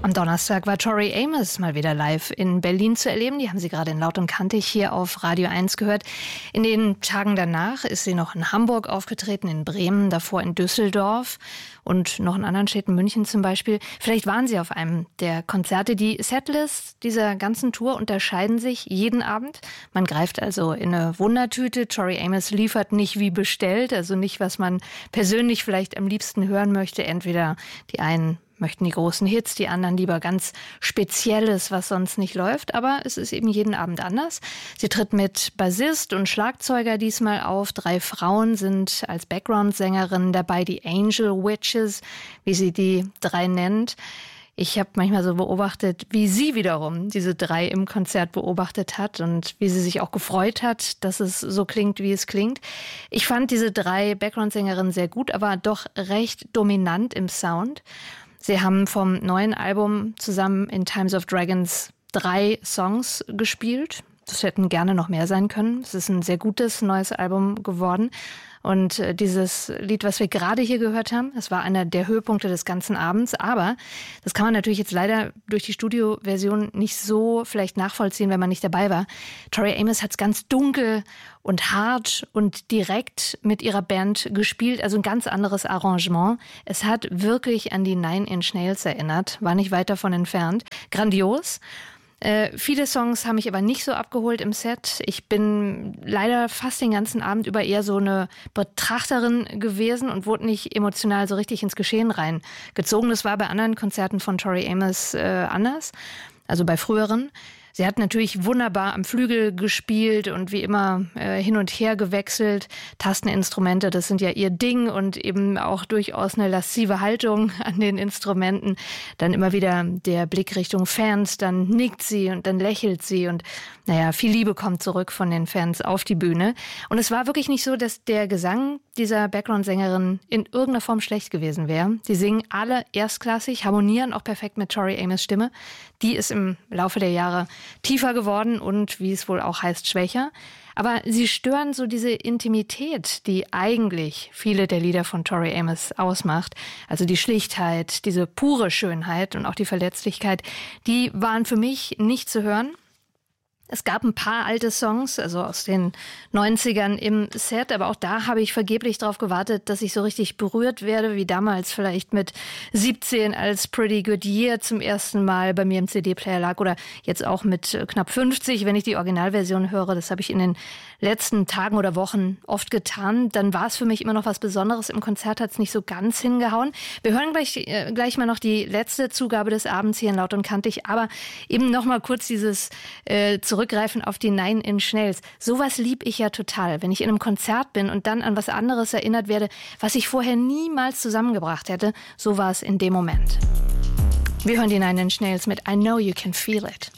Am Donnerstag war Tori Amos mal wieder live in Berlin zu erleben. Die haben Sie gerade in Laut und Kantig hier auf Radio 1 gehört. In den Tagen danach ist sie noch in Hamburg aufgetreten, in Bremen, davor in Düsseldorf und noch in anderen Städten, München zum Beispiel. Vielleicht waren Sie auf einem der Konzerte. Die Setlists dieser ganzen Tour unterscheiden sich jeden Abend. Man greift also in eine Wundertüte. Tori Amos liefert nicht wie bestellt, also nicht, was man persönlich vielleicht am liebsten hören möchte. Entweder die einen möchten die großen Hits, die anderen lieber ganz Spezielles, was sonst nicht läuft. Aber es ist eben jeden Abend anders. Sie tritt mit Bassist und Schlagzeuger diesmal auf. 3 Frauen sind als Background-Sängerinnen dabei, die Angel Witches, wie sie die 3 nennt. Ich habe manchmal so beobachtet, wie sie wiederum diese 3 im Konzert beobachtet hat und wie sie sich auch gefreut hat, dass es so klingt, wie es klingt. Ich fand diese 3 Background-Sängerinnen sehr gut, aber doch recht dominant im Sound. Sie haben vom neuen Album zusammen in Times of Dragons 3 Songs gespielt. Das hätten gerne noch mehr sein können. Es ist ein sehr gutes neues Album geworden. Und dieses Lied, was wir gerade hier gehört haben, das war einer der Höhepunkte des ganzen Abends. Aber das kann man natürlich jetzt leider durch die Studioversion nicht so vielleicht nachvollziehen, wenn man nicht dabei war. Tori Amos hat es ganz dunkel und hart und direkt mit ihrer Band gespielt. Also ein ganz anderes Arrangement. Es hat wirklich an die Nine Inch Nails erinnert. War nicht weit davon entfernt. Grandios. Viele Songs haben mich aber nicht so abgeholt im Set. Ich bin leider fast den ganzen Abend über eher so eine Betrachterin gewesen und wurde nicht emotional so richtig ins Geschehen reingezogen. Das war bei anderen Konzerten von Tori Amos anders, also bei früheren. Sie hat natürlich wunderbar am Flügel gespielt und wie immer hin und her gewechselt. Tasteninstrumente, das sind ja ihr Ding und eben auch durchaus eine laszive Haltung an den Instrumenten. Dann immer wieder der Blick Richtung Fans, dann nickt sie und dann lächelt sie und viel Liebe kommt zurück von den Fans auf die Bühne. Und es war wirklich nicht so, dass der Gesang dieser Background-Sängerin in irgendeiner Form schlecht gewesen wäre. Sie singen alle erstklassig, harmonieren auch perfekt mit Tori Amos Stimme. Die ist im Laufe der Jahre tiefer geworden und, wie es wohl auch heißt, schwächer. Aber sie stören so diese Intimität, die eigentlich viele der Lieder von Tori Amos ausmacht. Also die Schlichtheit, diese pure Schönheit und auch die Verletzlichkeit, die waren für mich nicht zu hören. Es gab ein paar alte Songs, also aus den 90ern im Set, aber auch da habe ich vergeblich darauf gewartet, dass ich so richtig berührt werde, wie damals vielleicht mit 17, als Pretty Good Year zum ersten Mal bei mir im CD-Player lag oder jetzt auch mit knapp 50, wenn ich die Originalversion höre. Das habe ich in den letzten Tagen oder Wochen oft getan. Dann war es für mich immer noch was Besonderes. Im Konzert hat es nicht so ganz hingehauen. Wir hören gleich mal noch die letzte Zugabe des Abends hier in Laut und Kantig, aber eben noch mal kurz dieses Zurückgreifen auf die Nine Inch Nails. Sowas lieb ich ja total, wenn ich in einem Konzert bin und dann an was anderes erinnert werde, was ich vorher niemals zusammengebracht hätte. So war es in dem Moment. Wir hören die Nine Inch Nails mit I Know You Can Feel It.